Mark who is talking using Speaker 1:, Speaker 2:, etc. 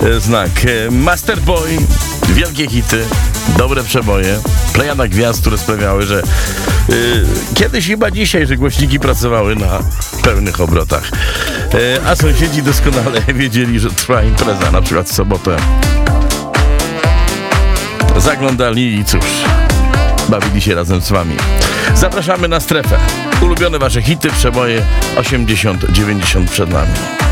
Speaker 1: znak. Masterboy, wielkie hity, dobre przeboje, plejada gwiazd, które sprawiały, że kiedyś chyba dzisiaj, że głośniki pracowały na pełnych obrotach. A sąsiedzi doskonale wiedzieli, że trwa impreza, na przykład w sobotę. Zaglądali i cóż, bawili się razem z wami. Zapraszamy na strefę. Ulubione wasze hity, przeboje 80-90 przed nami.